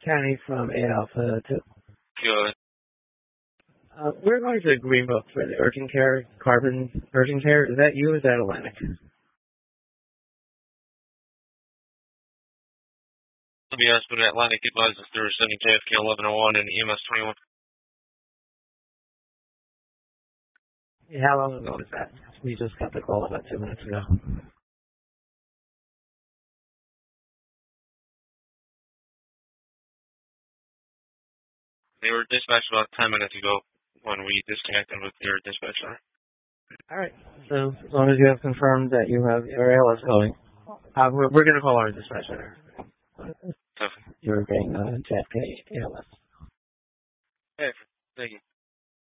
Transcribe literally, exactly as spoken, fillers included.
County from A Alpha to. Good. Uh, we're going to Greenbook for the urgent care, carbon urgent care. Is that you or is that Atlantic? Let me ask for the Atlantic advisors through sending J F K eleven oh one and E M S twenty-one. Yeah, how long ago was that? We just got the call about two minutes ago. They were dispatched about ten minutes ago when we disconnected with your dispatch center. All right. So as long as you have confirmed that you have your A L S going, uh, we're, we're going to call our dispatch center. Okay. You're getting uh, J F K A L S. Hey, thank you.